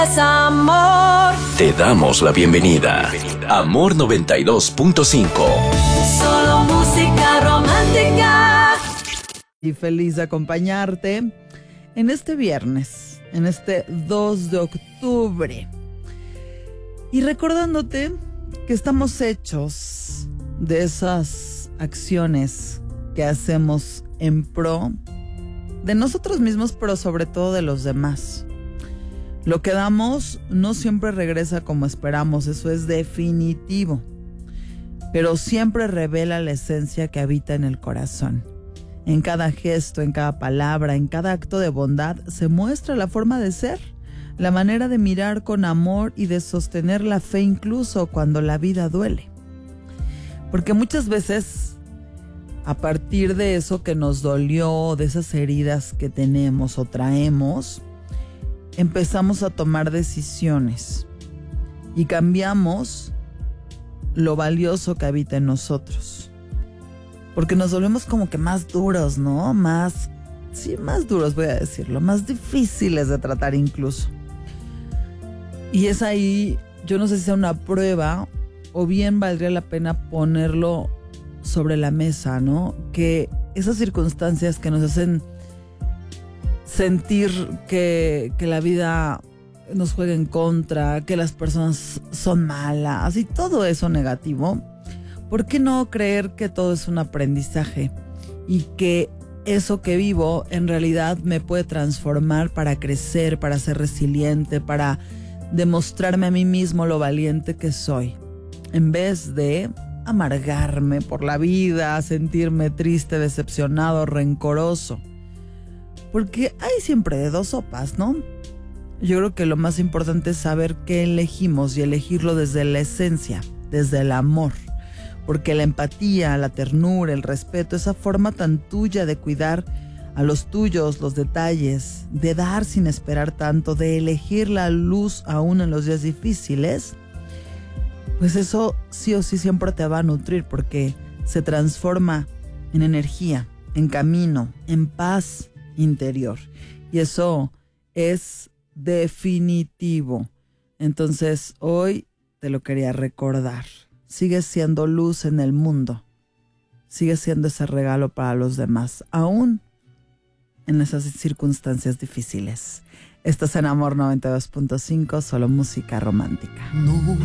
Es amor. Te damos la bienvenida. Amor 92.5. Solo música romántica. Y feliz de acompañarte en este viernes, en este 2 de octubre. Y recordándote que estamos hechos de esas acciones que hacemos en pro de nosotros mismos, pero sobre todo de los demás. Lo que damos no siempre regresa como esperamos, eso es definitivo, pero siempre revela la esencia que habita en el corazón. En cada gesto, en cada palabra, en cada acto de bondad se muestra la forma de ser, la manera de mirar con amor y de sostener la fe incluso cuando la vida duele. Porque muchas veces, a partir de eso que nos dolió, de esas heridas que tenemos o traemos, empezamos a tomar decisiones y cambiamos lo valioso que habita en nosotros. Porque nos volvemos como que más duros, ¿no? Más duros, voy a decirlo, más difíciles de tratar incluso. Y es ahí, yo no sé si sea una prueba o bien valdría la pena ponerlo sobre la mesa, ¿no? Que esas circunstancias que nos hacen sentir que la vida nos juega en contra, que las personas son malas y todo eso negativo, ¿por qué no creer que todo es un aprendizaje y que eso que vivo en realidad me puede transformar para crecer, para ser resiliente, para demostrarme a mí mismo lo valiente que soy, en vez de amargarme por la vida, sentirme triste, decepcionado, rencoroso? Porque hay siempre de dos sopas, ¿no? Yo creo que lo más importante es saber qué elegimos y elegirlo desde la esencia, desde el amor. Porque la empatía, la ternura, el respeto, esa forma tan tuya de cuidar a los tuyos, los detalles, de dar sin esperar tanto, de elegir la luz aún en los días difíciles, pues eso sí o sí siempre te va a nutrir porque se transforma en energía, en camino, en paz interior. Y eso es definitivo. Entonces hoy te lo quería recordar. Sigues siendo luz en el mundo. Sigues siendo ese regalo para los demás, aún en esas circunstancias difíciles. Estás en Amor 92.5, solo música romántica. No.